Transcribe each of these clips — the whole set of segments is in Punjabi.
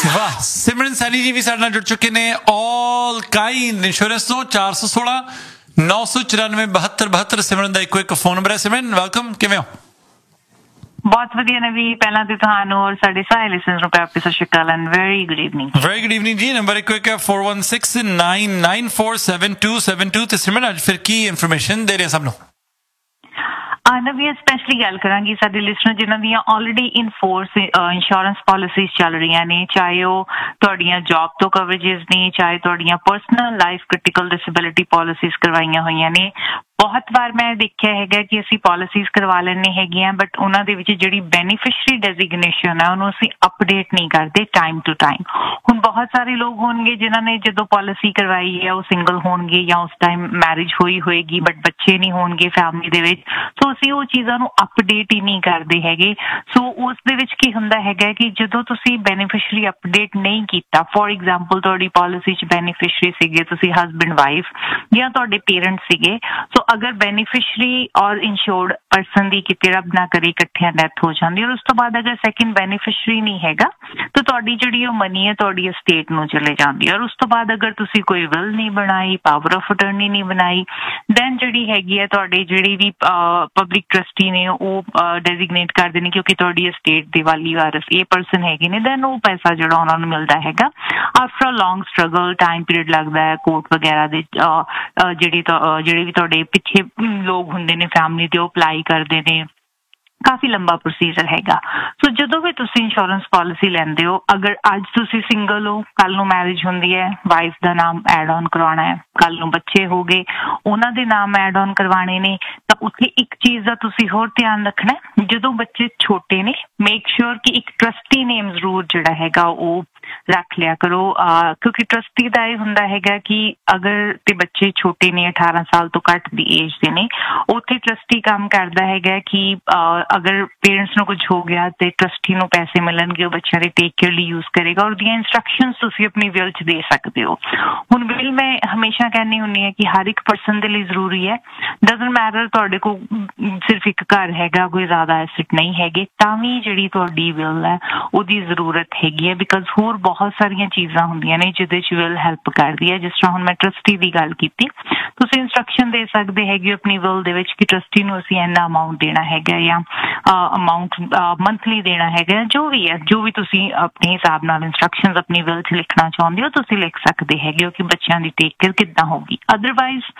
ਵਾਹ, ਸਿਮਰਨ ਸੈਣੀ ਜੀ ਵੀ ਸਾਡੇ ਨਾਲ ਜੁੜ ਚੁੱਕੇ ਨੇ ਆਲ ਕਾਈਂਡ ਇੰਸ਼ੋਰੈਂਸ ਤੋਂ 416 994 72 72। ਸਿਮਰਨ ਦਾ ਇੱਕੋ ਇੱਕ ਫੋਨ ਨੰਬਰ ਹੈ। ਸਿਮਰਨ ਵੈਲਕਮ, ਕਿਵੇਂ ਹੋ? ਬਹੁਤ ਵਧੀਆ ਨਵੀ, ਪਹਿਲਾਂ ਤੇ ਤੁਹਾਨੂੰ ਔਰ ਸਾਡੇ ਸਾਰੇ ਲਿਸਨਰਸ ਨੂੰ ਪਿਆਰ ਭਰੀ ਸਤਿ ਸ਼੍ਰੀ ਅਕਾਲ and very good evening. Very good evening ਜੀ। ਨੰਬਰ ਇੱਕੋ ਇੱਕ ਹੈ 4169947272 ਤੇ ਸਿਮਰਨ ਅੱਜ ਫਿਰ ਕੀ ਇਨਫੋਰਮੇਸ਼ਨ ਦੇ ਰਹੇ ਸਭ ਨੂੰ? ਨਵੀ ਸਪੈਸ਼ਲੀ ਗੱਲ ਕਰਾਂਗੀ ਸਾਡੇ ਲਿਸਨਰ ਜਿਨ੍ਹਾਂ ਦੀਆਂ ਆਲਰੇਡੀ ਇਨ ਫੋਰਸ ਇੰਸ਼ੋਰੈਂਸ ਪਾਲਿਸੀਜ਼ ਚੱਲ ਰਹੀਆਂ ਨੇ, ਚਾਹੇ ਉਹ ਤੁਹਾਡੀਆਂ ਜੌਬ ਤੋਂ ਕਵਰੇजेस ਨੇ, ਚਾਹੇ ਤੁਹਾਡੀਆਂ personal life critical disability policies ਕਰਵਾਈਆਂ ਹੋਈਆਂ ਨੇ। ਬਹੁਤ ਵਾਰ ਮੈਂ ਦੇਖਿਆ ਹੈਗਾ ਕਿ ਅਸੀਂ ਪਾਲਿਸੀਜ਼ ਕਰਵਾ ਲੈਂਦੇ ਹੈਗੇ ਆ, ਬਟ ਉਹਨਾਂ ਦੇ ਵਿੱਚ ਜਿਹੜੀ ਬੈਨੀਫਿਸ਼ਰੀ ਡੈਜ਼ਿਗਨੇਸ਼ਨ ਹੈ ਉਹਨੂੰ ਅਸੀਂ ਅਪਡੇਟ ਨਹੀਂ ਕਰਦੇ ਟਾਈਮ ਟੂ ਟਾਈਮ। ਹੁਣ ਬਹੁਤ ਸਾਰੇ ਲੋਕ ਹੋਣਗੇ ਜਿਨ੍ਹਾਂ ਨੇ ਜਦੋਂ ਪਾਲਿਸੀ ਕਰਵਾਈ ਹੈ ਉਹ ਸਿੰਗਲ ਹੋਣਗੇ ਜਾਂ ਉਸ ਟਾਈਮ ਮੈਰਿਜ ਹੋਈ ਹੋਏਗੀ ਬਟ ਬੱਚੇ ਨਹੀਂ ਹੋਣਗੇ ਫੈਮਿਲੀ ਦੇ ਵਿੱਚ, ਸੋ ਅਸੀਂ ਉਹ ਚੀਜ਼ਾਂ ਨੂੰ ਅਪਡੇਟ ਹੀ ਨਹੀਂ ਕਰਦੇ ਹੈਗੇ। ਸੋ ਉਸ ਦੇ ਵਿੱਚ ਕੀ ਹੁੰਦਾ ਹੈਗਾ ਕਿ ਜਦੋਂ ਤੁਸੀਂ ਬੈਨੀਫਿਸ਼ਰੀ ਅਪਡੇਟ ਨਹੀਂ ਕੀਤਾ, ਫੋਰ ਐਗਜ਼ਾਮਪਲ ਤੁਹਾਡੀ ਪਾਲਿਸੀ 'ਚ ਬੈਨੀਫਿਸ਼ਰੀ ਸੀਗੇ ਤੁਸੀਂ ਹਸਬੈਂਡ ਵਾਈਫ ਜਾਂ ਤੁਹਾਡੇ ਪੇਰੈਂਟਸ ਸੀਗੇ, ਸੋ ਅਗਰ ਬੈਨੀਫਿਸ਼ਰੀ ਔਰ ਇੰਸ਼ੋਰਡ ਪਰਸਨ ਦੀ ਕਿਤੇ ਰੱਬ ਨਾ ਕਰੇ ਇਕੱਠਿਆਂ ਡੈਥ ਹੋ ਜਾਂਦੀ ਔਰ ਉਸ ਤੋਂ ਬਾਅਦ ਅਗਰ ਸੈਕਿੰਡ ਬੈਨੀਫਿਸ਼ਰੀ ਨਹੀਂ ਹੈਗਾ ਤਾਂ ਤੁਹਾਡੀ ਜਿਹੜੀ ਉਹ ਮਨੀ ਹੈ ਤੁਹਾਡੀ estate ਨੂੰ ਚਲੇ ਜਾਂਦੀ ਹੈ। ਔਰ ਉਸ ਤੋਂ ਬਾਅਦ ਅਗਰ ਤੁਸੀਂ ਕੋਈ ਵਿਲ ਨਹੀਂ ਬਣਾਈ, ਪਾਵਰ ਆਫ ਅਟਰਨੀ ਨਹੀਂ ਬਣਾਈ, ਦੈਨ ਜਿਹੜੀ ਹੈਗੀ ਹੈ ਤੁਹਾਡੇ ਜਿਹੜੀ ਵੀ ਪਬਲਿਕ ਟਰਸਟੀ ਨੇ ਉਹ ਡੈਜ਼ਿਗਨੇਟ ਕਰਦੇ ਨੇ ਕਿਉਂਕਿ ਤੁਹਾਡੀ estate ਦੇ ਵਾਲੀ ਵਾਰਸ ਇਹ ਪਰਸਨ ਹੈਗੇ ਨੇ, ਦੈਨ ਉਹ ਪੈਸਾ ਜਿਹੜਾ ਉਹਨਾਂ ਨੂੰ ਮਿਲਦਾ ਹੈਗਾ after a long struggle, time period ਲੱਗਦਾ ਹੈ ਕੋਰਟ ਵਗੈਰਾ ਦੇ ਜਿਹੜੇ ਵੀ ਤੁਹਾਡੇ ਪਿੱਛੇ ਲੋਕ ਹੁੰਦੇ ਨੇ ਫੈਮਿਲੀ ਤੇ ਉਹ ਅਪਲਾਈ ਕਰਦੇ ਨੇ, ਕਾਫੀ ਲੰਬਾ ਪ੍ਰੋਸੀਜਰ ਹੈਗਾ। ਸੋ ਜਦੋਂ ਵੀ ਤੁਸੀਂ ਇੰਸ਼ੋਰੈਂਸ ਪਾਲਿਸੀ ਲੈਂਦੇ ਹੋ, ਅਗਰ ਅੱਜ ਤੁਸੀਂ ਸਿੰਗਲ ਹੋ, ਕੱਲ ਨੂੰ ਮੈਰਿਜ ਹੁੰਦੀ ਹੈ, ਵਾਈਫ ਦਾ ਨਾਮ ਐਡ ਔਨ ਕਰਵਾਉਣਾ ਹੈ, ਕੱਲ ਨੂੰ ਬੱਚੇ ਹੋ ਗਏ ਉਹਨਾਂ ਦੇ ਨਾਮ ਐਡ ਔਨ ਕਰਵਾਉਣੇ ਨੇ, ਤਾਂ ਉੱਥੇ ਇੱਕ ਚੀਜ਼ ਦਾ ਤੁਸੀਂ ਹੋਰ ਧਿਆਨ ਰੱਖਣਾ, ਜਦੋਂ ਬੱਚੇ ਛੋਟੇ ਨੇ ਮੇਕ ਸ਼ੋਰ ਕਿ ਇੱਕ ਟਰਸਟੀ ਨੇਮ ਜ਼ਰੂਰ ਜਿਹੜਾ ਹੈਗਾ ਉਹ ਰੱਖ ਲਿਆ ਕਰੋ, ਕਿਉਂਕਿ ਟਰਸਟੀ ਦਾ ਇਹ ਹੁੰਦਾ ਹੈਗਾ ਕਿ ਅਗਰ ਤੇ ਬੱਚੇ ਛੋਟੇ ਨੇ 18 ਸਾਲ ਤੋਂ ਘੱਟ ਦੀ ਏਜ ਦੇ ਨੇ, ਉੱਥੇ ਟਰਸਟੀ ਕੰਮ ਕਰਦਾ ਹੈਗਾ ਕਿ ਅਗਰ ਪੇਰੈਂਟਸ ਨੂੰ ਕੁਝ ਹੋ ਗਿਆ ਤੇ ਟਰਸਟੀ ਨੂੰ ਪੈਸੇ ਮਿਲਣਗੇ, ਉਹ ਬੱਚਿਆਂ ਦੇ ਟੇਕ ਕੇਅਰ ਲਈ ਯੂਜ਼ ਕਰੇਗਾ ਔਰ ਦੀਆਂ ਇੰਸਟਰਕਸ਼ਨਸ ਤੁਸੀਂ ਆਪਣੀ ਵਿਲ 'ਚ ਦੇ ਸਕਦੇ ਹੋ। ਹੁਣ ਵਿਲ ਮੈਂ ਹਮੇਸ਼ਾ ਕਹਿੰਦੀ ਹੁੰਦੀ ਹਾਂ ਕਿ ਹਰ ਇੱਕ ਪਰਸਨ ਦੇ ਲਈ ਜ਼ਰੂਰੀ ਹੈ, ਡਜ਼ਨਟ ਮੈਟਰ ਤੁਹਾਡੇ ਕੋਲ ਸਿਰਫ ਇੱਕ ਘਰ ਹੈਗਾ, ਕੋਈ ਜ਼ਿਆਦਾ ਐਸਟ ਨਹੀਂ ਹੈਗੇ, ਤਾਂ ਵੀ ਜਿਹੜੀ ਤੁਹਾਡੀ ਵਿਲ ਹੈ ਉਹਦੀ ਜ਼ਰੂਰਤ ਹੈਗੀ ਹੈ, ਬਿਕਾਜ਼ ਹੋਰ ਬਹੁਤ ਸਾਰੀਆਂ ਚੀਜ਼ਾਂ ਹੁੰਦੀਆਂ ਨੇ ਜਿਹਦੇ 'ਚ ਵਿਲ ਹੈਲਪ ਕਰਦੀ ਹੈ। ਜਿਸ ਤਰ੍ਹਾਂ ਹੁਣ ਮੈਂ ਟਰਸਟੀ ਦੀ ਗੱਲ ਕੀਤੀ, ਤੁਸੀਂ ਇੰਸਟਰਕਸ਼ਨ ਦੇ ਸਕਦੇ ਹੈਗੇ ਆਪਣੀ ਵਿਲ ਦੇ ਵਿੱਚ ਕਿ ਟਰਸਟੀ ਨੂੰ ਅਸੀਂ ਇੰਨਾ ਅਮਾਊਂਟ ਦੇਣਾ ਹੈਗਾ ਜਾਂ ਅਮਾਊਂਟ ਮੰਥਲੀ ਦੇਣਾ ਹੈਗਾ, ਜੋ ਵੀ ਹੈ, ਜੋ ਵੀ ਤੁਸੀਂ ਆਪਣੇ ਹਿਸਾਬ ਨਾਲ ਇੰਸਟਰਕਸ਼ਨਸ ਆਪਣੀ ਵਿਲ 'ਚ ਲਿਖਣਾ ਚਾਹੁੰਦੇ ਹੋ ਤੁਸੀਂ ਲਿਖ ਸਕਦੇ ਹੈਗੇ ਹੋ ਕਿ ਬੱਚਿਆਂ ਦੀ ਟੇਕ ਕੇਅਰ ਕਿੱਦਾਂ ਹੋਊਗੀ। ਅਦਰਵਾਈਜ਼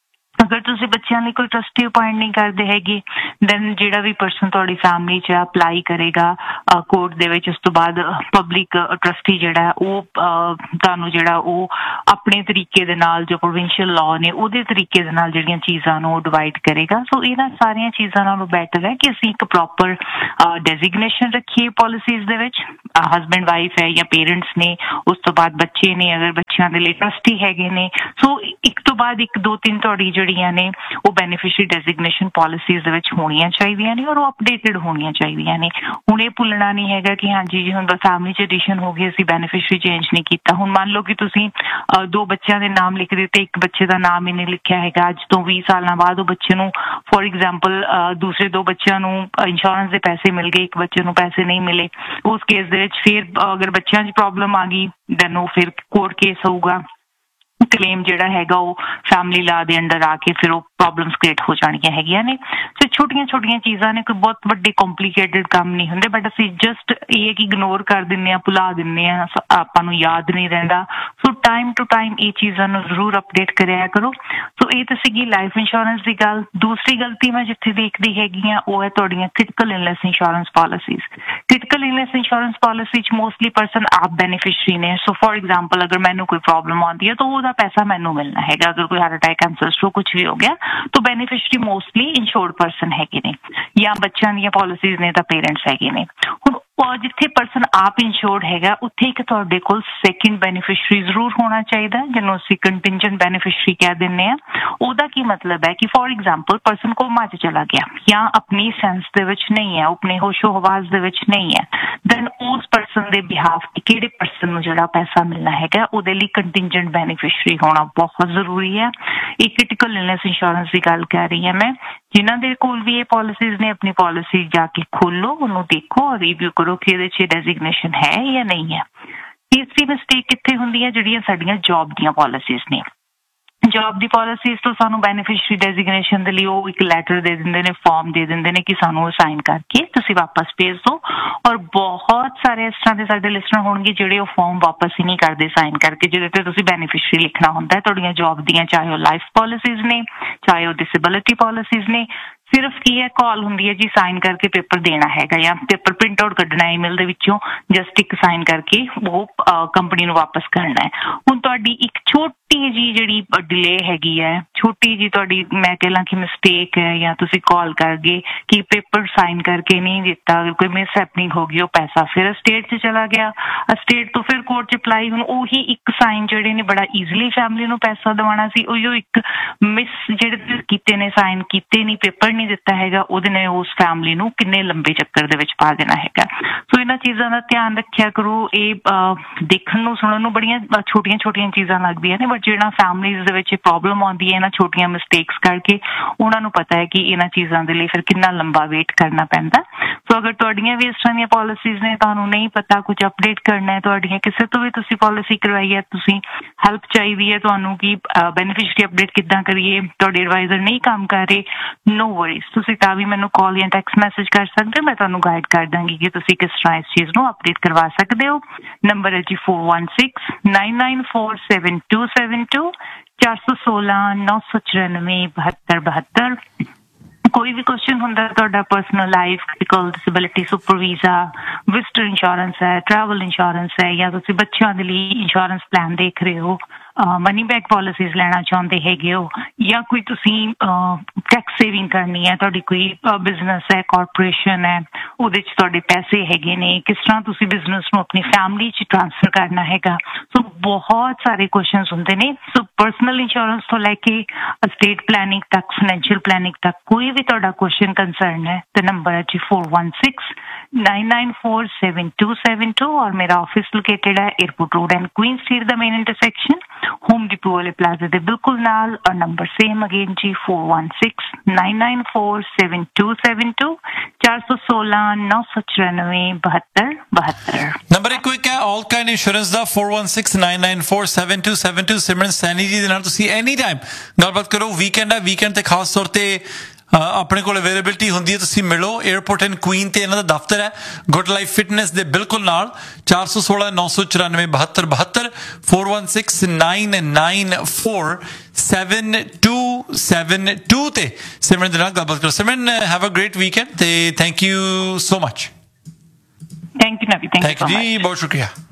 ਅਗਰ ਤੁਸੀਂ ਬੱਚਿਆਂ ਲਈ ਕੋਈ ਟਰਸਟੀ ਅਪਾਇੰਟ ਨਹੀਂ ਕਰਦੇ ਹੈਗੇ, ਦੈਨ ਜਿਹੜਾ ਵੀ ਪਰਸਨ ਤੁਹਾਡੀ ਫੈਮਿਲੀ 'ਚ ਅਪਲਾਈ ਕਰੇਗਾ ਕੋਰਟ ਦੇ ਵਿੱਚ, ਉਸ ਤੋਂ ਬਾਅਦ ਪਬਲਿਕ ਟਰਸਟੀ ਜਿਹੜਾ ਉਹ ਤੁਹਾਨੂੰ ਜਿਹੜਾ ਉਹ ਆਪਣੇ ਤਰੀਕੇ ਦੇ ਨਾਲ ਜੋ ਪ੍ਰੋਵਿੰਸ਼ੀਅਲ ਲਾਅ ਨੇ ਉਹਦੇ ਤਰੀਕੇ ਦੇ ਨਾਲ ਜਿਹੜੀਆਂ ਚੀਜ਼ਾਂ ਨੂੰ ਉਹ ਡਿਵਾਈਡ ਕਰੇਗਾ। ਸੋ ਇਹਨਾਂ ਸਾਰੀਆਂ ਚੀਜ਼ਾਂ ਨਾਲੋਂ ਬੈਟਰ ਹੈ ਕਿ ਅਸੀਂ ਇੱਕ ਪ੍ਰੋਪਰ ਡੈਜ਼ਿਗਨੇਸ਼ਨ ਰੱਖੀਏ ਪਾਲਿਸੀਜ਼ ਦੇ ਵਿੱਚ, ਹਸਬੈਂਡ ਵਾਈਫ ਹੈ ਜਾਂ ਪੇਰੈਂਟਸ ਨੇ, ਉਸ ਤੋਂ ਬਾਅਦ ਬੱਚੇ ਨੇ, ਅਗਰ ਬੱਚਿਆਂ ਦੇ ਲਈ ਟਰਸਟੀ ਹੈਗੇ ਨੇ, ਸੋ ਇੱਕ ਤੋਂ ਬਾਅਦ ਇੱਕ ਦੋ ਤਿੰਨ ਤੁਹਾਡੀ ਜਿਹੜੀਆਂ ਨੇ ਉਹ ਬੈਨੀਫਿਸ਼ਰੀ ਡੈਜ਼ਿਗਨੇਸ਼ਨ ਪਾਲਿਸੀਜ਼ ਦੇ ਵਿੱਚ ਹੋਣੀਆਂ ਚਾਹੀਦੀਆਂ ਨੇ ਔਰ ਉਹ ਅਪਡੇਟਡ ਹੋਣੀਆਂ ਚਾਹੀਦੀਆਂ ਨੇ। ਹੁਣ ਇਹ ਭੁੱਲਣਾ ਨਹੀਂ ਹੈਗਾ ਕਿ ਹਾਂਜੀ ਜੀ ਹੁਣ ਫੈਮਿਲੀ 'ਚ ਐਡੀਸ਼ਨ ਹੋ ਗਈ, ਅਸੀਂ ਬੈਨੀਫਿਸ਼ਰੀ ਚੇਂਜ ਨਹੀਂ ਕੀਤਾ। ਹੁਣ ਮੰਨ ਲਓ ਕਿ ਤੁਸੀਂ ਦੋ ਬੱਚਿਆਂ ਦੇ ਨਾਮ ਲਿਖ ਦਿੱਤੇ, ਇੱਕ ਬੱਚੇ ਦਾ ਨਾਮ ਹੀ ਨਹੀਂ ਲਿਖਿਆ ਹੈਗਾ, ਅੱਜ ਤੋਂ 20 ਸਾਲਾਂ ਬਾਅਦ ਉਹ ਬੱਚੇ ਨੂੰ ਫੋਰ ਐਗਜ਼ਾਮਪਲ ਦੂਸਰੇ ਦੋ ਬੱਚਿਆਂ ਨੂੰ ਇੰਸ਼ੋਰੈਂਸ ਦੇ ਪੈਸੇ ਮਿਲ ਗਏ, ਇੱਕ ਬੱਚੇ ਨੂੰ ਪੈਸੇ ਨਹੀਂ ਮਿਲੇ, ਉਸ ਕੇਸ ਦੇ ਵਿੱਚ ਫਿਰ ਅਗਰ ਬੱਚਿਆਂ 'ਚ ਪ੍ਰੋਬਲਮ ਆ ਗਈ ਦੈਨ ਉਹ ਫਿਰ ਕੋਰਟ ਕੇਸ ਹੋਊਗਾ, ਕਲੇਮ ਜਿਹੜਾ ਹੈਗਾ ਉਹ ਫੈਮਿਲੀ ਲਾਅ ਦੇ ਅੰਡਰ ਆ ਕੇ ਫਿਰ ਉਹ ਪ੍ਰੋਬਲਮਸ ਕ੍ਰੀਏਟ ਹੋ ਜਾਣੀਆਂ ਹੈਗੀਆਂ ਨੇ। ਸੋ ਛੋਟੀਆਂ ਛੋਟੀਆਂ ਚੀਜ਼ਾਂ ਨੇ, ਕੋਈ ਬਹੁਤ ਵੱਡੇ ਕੰਪਲੀਕੇਟਡ ਕੰਮ ਨਹੀਂ ਹੁੰਦੇ, ਬਟ ਅਸੀਂ ਜਸਟ ਇਹ ਕਿ ਇਗਨੋਰ ਕਰ ਦਿੰਦੇ ਹਾਂ, ਭੁਲਾ ਦਿੰਦੇ ਹਾਂ, ਆਪਾਂ ਨੂੰ ਯਾਦ ਨਹੀਂ ਰਹਿੰਦਾ। ਸੋ ਟਾਈਮ ਟੂ ਟਾਈਮ ਇਹ ਚੀਜ਼ਾਂ ਨੂੰ ਜ਼ਰੂਰ ਅਪਡੇਟ ਕਰਿਆ ਕਰੋ। ਸੋ ਇਹ ਤਾਂ ਸੀਗੀ ਲਾਈਫ ਇੰਸ਼ੋਰੈਂਸ ਦੀ ਗੱਲ। ਦੂਸਰੀ ਗਲਤੀ ਮੈਂ ਜਿੱਥੇ ਦੇਖਦੀ ਹੈਗੀ ਆ ਉਹ ਹੈ ਤੁਹਾਡੀਆਂ critical illness insurance policies. Critical illness insurance policy 'ਚ ਮੋਸਟਲੀ ਪਰਸਨ ਆਪ ਬੈਨੀਫਿਸ਼ਰੀ ਨੇ। ਸੋ ਫੋਰ ਐਗਜ਼ਾਮਪਲ ਅਗਰ ਮੈਨੂੰ ਕੋਈ ਪ੍ਰੋਬਲਮ ਆਉਂਦੀ ਹੈ ਤਾਂ ਉਹਦਾ ਪੈਸਾ ਮੈਨੂੰ ਮਿਲਣਾ ਹੈਗਾ, ਅਗਰ ਕੋਈ ਹਾਰਟ ਅਟੈਕ, ਕੈਂਸਰ, ਸਟ੍ਰੋਕ ਕੁਝ ਵੀ ਹੋ ਗਿਆ ਤਾਂ ਬੈਨੀਫਿਸ਼ਰੀ ਮੋਸਟਲੀ ਇੰਸ਼ੋਰਡ ਪਰਸਨ ਹੈਗੇ ਨੇ, ਜਾਂ ਬੱਚਿਆਂ ਦੀਆਂ ਪਾਲਿਸੀਜ਼ ਨੇ ਤਾਂ ਪੇਰੈਂਟਸ ਹੈਗੇ ਨੇ। ਹੁਣ ਜਿੱਥੇ ਪਰਸਨ ਆਪ ਇੰਸ਼ੋਰਡ ਹੈਗਾ ਉੱਥੇ ਇੱਕ ਤੁਹਾਡੇ ਕੋਲ ਸੈਕਿੰਡ ਬੈਨੀਫਿਸ਼ਰੀ ਜ਼ਰੂਰ ਹੋਣਾ ਚਾਹੀਦਾ, ਜਿਹਨੂੰ ਅਸੀਂ ਕੰਟਿੰਜੈਂਟ ਬੈਨੀਫਿਸ਼ਰੀ ਕਹਿ ਦਿੰਦੇ ਹਾਂ। ਉਹਦਾ ਕੀ ਮਤਲਬ ਹੈ ਕਿ ਫੋਰ ਐਗਜ਼ਾਮਪਲ ਪਰਸਨ ਕੋਮਾ 'ਚ ਚਲਾ ਗਿਆ ਜਾਂ ਆਪਣੀ ਸੈਂਸ ਦੇ ਵਿੱਚ ਨਹੀਂ ਹੈ, ਆਪਣੇ ਹੋਸ਼ੋ ਹਵਾਸ ਦੇ ਵਿੱਚ ਨਹੀਂ ਹੈ, ਦੈਨ ਉਸ ਪਰਸਨ ਦੇ ਬਿਹਾਫ ਕਿਹੜੇ ਪਰਸਨ ਨੂੰ ਜਿਹੜਾ ਪੈਸਾ ਮਿਲਣਾ ਹੈਗਾ ਉਹਦੇ ਲਈ ਕੰਟਿੰਜੈਂਟ ਬੈਨੀਫਿਸ਼ਰੀ ਹੋਣਾ ਬਹੁਤ ਜ਼ਰੂਰੀ ਹੈ। ਇਹ ਕ੍ਰਿਟੀਕਲ ਇਲਨੈਸ ਇੰਸ਼ੋਰੈਂਸ ਦੀ ਗੱਲ ਕਰ ਰਹੀ ਹਾਂ ਮੈਂ। ਜਿਨ੍ਹਾਂ ਦੇ ਕੋਲ ਵੀ ਇਹ ਪਾਲਿਸੀਜ਼ ਨੇ ਆਪਣੀ ਪਾਲਿਸੀ ਜਾ ਕੇ ਖੋਲੋ, ਉਹਨੂੰ ਦੇਖੋ, ਰਿਵਿਊ ਕਰੋ ਕਿ ਇਹਦੇ 'ਚ ਡੈਜ਼ਿਗਨੇਸ਼ਨ ਹੈ ਜਾਂ ਨਹੀਂ ਹੈ। ਤੀਸਰੀ ਮਿਸਟੇਕ ਕਿੱਥੇ ਹੁੰਦੀ ਹੈ, ਜਿਹੜੀਆਂ ਸਾਡੀਆਂ ਜੌਬ ਦੀਆਂ ਪਾਲਿਸੀਜ਼ ਨੇ। ਜੌਬ ਦੀ ਪਾਲਿਸੀਜ਼ ਤੋਂ ਸਾਨੂੰ ਬੈਨੀਫਿਸ਼ਰੀ ਡੈਜ਼ਿਗਨੇਸ਼ਨ ਦੇ ਲਈ ਉਹ ਇੱਕ ਲੈਟਰ ਦੇ ਦਿੰਦੇ ਨੇ, ਫਾਰਮ ਦੇ ਦਿੰਦੇ ਨੇ ਕਿ ਸਾਨੂੰ ਸਾਈਨ ਕਰਕੇ ਤੁਸੀਂ ਵਾਪਸ ਭੇਜ ਦਿਓ। ਔਰ ਬਹੁਤ ਸਾਰੇ ਇਸ ਤਰ੍ਹਾਂ ਦੇ ਸਾਡੇ ਲਿਸਨਰ ਹੋਣਗੇ ਜਿਹੜੇ ਉਹ ਫਾਰਮ ਵਾਪਸ ਹੀ ਨਹੀਂ ਕਰਦੇ ਸਾਈਨ ਕਰਕੇ, ਜਿਹਦੇ ਤੇ ਤੁਸੀਂ ਬੈਨੀਫਿਸ਼ਰੀ ਲਿਖਣਾ ਹੁੰਦਾ ਹੈ ਤੁਹਾਡੀਆਂ ਜੌਬ ਦੀਆਂ, ਚਾਹੇ ਉਹ ਲਾਈਫ ਪਾਲਿਸੀਜ਼ ਨੇ, ਚਾਹੇ ਉਹ ਡਿਸੇਬਿਲਿਟੀ ਪਾਲਿਸੀਜ਼ ਨੇ। ਸਿਰਫ ਕੀ ਹੈ, ਕਾਲ ਹੁੰਦੀ ਹੈ ਜੀ, ਸਾਈਨ ਕਰਕੇ ਪੇਪਰ ਦੇਣਾ ਹੈਗਾ ਜਾਂ ਪੇਪਰ ਪ੍ਰਿੰਟ ਆਊਟ ਕੱਢਣਾ ਈਮੇਲ ਦੇ ਵਿੱਚੋਂ, ਜਸਟ ਇੱਕ ਸਾਈਨ ਕਰਕੇ ਉਹ ਕੰਪਨੀ ਨੂੰ ਵਾਪਸ ਕਰਨਾ ਹੈ। ਹੁਣ ਤੁਹਾਡੀ ਇੱਕ ਛੋਟੀ ਜੀ ਜਿਹੜੀ ਡਿਲੇ ਹੈਗੀ ਹੈ, ਛੋਟੀ ਜੀ ਤੁਹਾਡੀ ਮੈਂ ਕਹਿ ਲਾਂ ਕਿ ਮਿਸਟੇਕ ਹੈ, ਜਾਂ ਤੁਸੀਂ ਕਾਲ ਕਰ ਗਏ ਕਿ ਪੇਪਰ ਸਾਈਨ ਕਰਕੇ ਨਹੀਂ ਦਿੱਤਾ, ਕੋਈ ਮਿਸ ਹੈਪਨਿੰਗ ਹੋ ਗਈ, ਉਹ ਪੈਸਾ ਫਿਰ ਸਟੇਟ 'ਚ ਚਲਾ ਗਿਆ, ਸਟੇਟ ਤੋਂ ਫਿਰ ਕੋਰਟ 'ਚ ਅਪਲਾਈ। ਹੁਣ ਉਹੀ ਇੱਕ ਸਾਈਨ ਜਿਹੜੇ ਨੇ ਬੜਾ ਈਜ਼ੀਲੀ ਫੈਮਿਲੀ ਨੂੰ ਪੈਸਾ ਦਿਵਾਉਣਾ ਸੀ, ਉਹੀਓ ਇੱਕ ਮਿਸ ਜਿਹੜੇ ਕੀਤੇ ਨੇ, ਸਾਈਨ ਕੀਤੇ ਨਹੀਂ, ਪੇਪਰ ਨਹੀਂ ਦਿੱਤਾ ਹੈਗਾ, ਉਹਦੇ ਨੇ ਉਸ ਫੈਮਿਲੀ ਨੂੰ ਕਿੰਨੇ ਲੰਬੇ ਚੱਕਰ ਦੇ ਵਿੱਚ ਪਾ ਦੇਣਾ ਹੈਗਾ। ਸੋ ਇਹਨਾਂ ਚੀਜ਼ਾਂ ਦਾ ਧਿਆਨ ਰੱਖਿਆ ਕਰੋ। ਇਹ ਦੇਖਣ ਨੂੰ ਸੁਣਨ ਨੂੰ ਬੜੀਆਂ ਛੋਟੀਆਂ ਚੀਜ਼ਾਂ ਲੱਗਦੀਆਂ ਨੇ, ਬਟ ਜਿਹੜਾ ਫੈਮਿਲੀਜ਼ ਦੇ ਵਿੱਚ ਪ੍ਰੋਬਲਮ ਆਉਂਦੀ ਹੈ ਇਹਨਾਂ ਛੋਟੀਆਂ ਮਿਸਟੇਕਸ ਕਰਕੇ, ਉਹਨਾਂ ਨੂੰ ਪਤਾ ਹੈ ਕਿ ਇਹਨਾਂ ਚੀਜ਼ਾਂ ਦੇ ਲਈ ਫਿਰ ਕਿੰਨਾ ਲੰਬਾ ਵੇਟ ਕਰਨਾ ਪੈਂਦਾ। ਸੋ ਅਗਰ ਤੁਹਾਡੀਆਂ ਵੀ ਇਸ ਤਰ੍ਹਾਂ ਦੀਆਂ ਪਾਲਿਸੀਜ਼ ਨੇ, ਤੁਹਾਨੂੰ ਨਹੀਂ ਪਤਾ, ਕੁਝ ਅਪਡੇਟ ਕਰਨਾ ਹੈ, ਤੁਹਾਡੀਆਂ ਕਿਸੇ ਤੋਂ ਵੀ ਤੁਸੀਂ ਪਾਲਿਸੀ ਕਰਵਾਈ ਹੈ, ਤੁਸੀਂ ਹੈਲਪ ਚਾਹੀਦੀ ਹੈ ਤੁਹਾਨੂੰ ਕਿ ਬੈਨੀਫਿਸ਼ਰੀ ਅਪਡੇਟ ਕਿੱਦਾਂ ਕਰੀਏ, ਤੁਹਾਡੇ ਐਡਵਾਈਜ਼ਰ ਨਹੀਂ ਕੰਮ ਕਰ ਰਹੇ, ਨੋ ਵਰੀਜ਼, ਤੁਸੀਂ ਤਾਂ ਵੀ ਮੈਨੂੰ ਕਾਲ ਜਾਂ ਟੈਕਸਟ ਮੈਸੇਜ ਕਰ ਸਕਦੇ ਹੋ। ਮੈਂ ਤੁਹਾਨੂੰ ਗਾਈਡ ਕਰ ਦਾਂਗੀ ਕਿ ਤੁਸੀਂ ਕਿਸ ਤਰ੍ਹਾਂ ਇਸ ਚੀਜ਼ ਨੂੰ ਅਪਡੇਟ ਕਰਵਾ ਸਕਦੇ ਹੋ। ਨੰਬਰ ਹੈ ਜੀ 4169947272 416-994-7272। ਕੋਈ ਵੀ ਕੁਐਸਚਨ ਹੁੰਦਾ ਤੁਹਾਡਾ personal life, critical disability, super visa, visitor insurance ਹੈ, ਟਰੈਵਲ ਇੰਸ਼ੋਰੈਂਸ ਹੈ, ਜਾਂ ਤੁਸੀਂ ਬੱਚਿਆਂ ਦੇ ਲਈ ਇੰਸ਼ੋਰੈਂਸ ਪਲਾਨ ਦੇਖ ਰਹੇ ਹੋ, ਮਨੀ ਬੈਕ ਪਾਲਿਸੀਜ਼ ਲੈਣਾ ਚਾਹੁੰਦੇ ਹੈਗੇ ਹੋ, ਜਾਂ ਕੋਈ ਤੁਸੀਂ ਟੈਕਸ ਸੇਵਿੰਗ ਕਰਨੀ ਹੈ, ਤੁਹਾਡੀ ਕੋਈ ਬਿਜ਼ਨਸ ਹੈ, ਕਾਰਪੋਰੇਸ਼ਨ ਹੈ, ਉਹਦੇ 'ਚ ਤੁਹਾਡੇ ਪੈਸੇ ਹੈਗੇ ਨੇ, ਕਿਸ ਤਰ੍ਹਾਂ ਤੁਸੀਂ ਬਿਜ਼ਨਸ ਨੂੰ ਆਪਣੀ ਫੈਮਿਲੀ 'ਚ ਟ੍ਰਾਂਸਫਰ ਕਰਨਾ ਹੈਗਾ। ਸੋ ਬਹੁਤ ਸਾਰੇ ਕੁਐਸਚਨਸ ਹੁੰਦੇ ਨੇ। ਸੋ ਪਰਸਨਲ ਇੰਸ਼ੋਰੈਂਸ ਤੋਂ ਲੈ ਕੇ ਸਟੇਟ ਪਲੈਨਿੰਗ ਤੱਕ, ਫਾਈਨੈਂਸ਼ੀਅਲ ਪਲੈਨਿੰਗ ਤੱਕ, ਕੋਈ ਵੀ ਤੁਹਾਡਾ ਕੁਐਸਚਨ ਕੰਸਰਨ ਹੈ ਤੇ ਨੰਬਰ ਹੈ ਜੀ 4169947272। ਔਰ ਮੇਰਾ ਆਫਿਸ ਲੋਕੇਟਡ ਹੈ airport road and Queen street the main intersection, home depot ਵਾਲੇ ਪਲਾਜ਼ਾ ਦੇ ਬਿਲਕੁਲ ਨਾਲ। ਔਰ ਨੰਬਰ ਸੇਮ ਅਗੇਨ ਜੀ 4169947272 416-994-7272। ਨੰਬਰ ਇੱਕ ਕੁਇਕ ਹੈ ਆਲ ਕਾਈਂਡ ਇੰਸ਼ੋਰੈਂਸ ਦਾ 4169947272। ਸਿਮਰਨ ਸੈਣੀ ਜੀ ਦੇ ਨਾਲ ਤੁਸੀਂ ਐਨੀ ਟਾਈਮ ਗੱਲਬਾਤ ਕਰੋ। ਵੀਕਐਂਡ ਹੈ, ਵੀਕਐਂਡ ਤੇ ਖਾਸ ਤੌਰ ਤੇ ਆਪਣੇ ਕੋਲ ਅਵੇਲੇਬਿਲਿਟੀ ਹੁੰਦੀ ਹੈ, ਤੁਸੀਂ ਮਿਲੋ। 에어ਪੋਰਟ ਐਂਡ ਕੁਈਨ ਤੇ ਇਹਨਾਂ ਦਾ ਦਫ਼ਤਰ ਹੈ, ਗੁੱਡ ਲਾਈਫ ਫਿਟਨੈਸ ਦੇ ਬਿਲਕੁਲ ਨਾਲ। 416-994-7272 4169947272 ਤੇ ਸਿਮਰਨ ਦੇ ਨਾਲ ਗੱਲਬਾਤ ਕਰੋ। ਸਿਮਰਨ, ਹੈਵ ਅ ਗ੍ਰੇਟ ਵੀਕਐਂਡ ਤੇ thank you so much. Thank you ਨਵੀ, ਥੈਂਕ ਯੂ ਜੀ, ਬਹੁਤ ਸ਼ੁਕਰੀਆ।